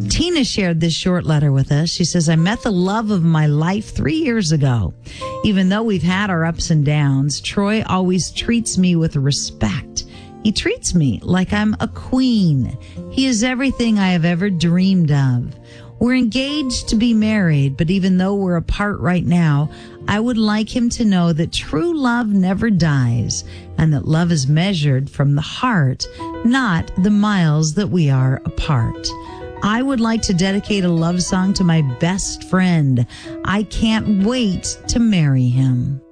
Tina shared this short letter with us. She says, I met the love of my life 3 years ago. Even though we've had our ups and downs, Troy always treats me with respect. He treats me like I'm a queen. He is everything I have ever dreamed of. We're engaged to be married, but even though we're apart right now, I would like him to know that true love never dies and that love is measured from the heart, not the miles that we are apart. I would like to dedicate a love song to my best friend. I can't wait to marry him.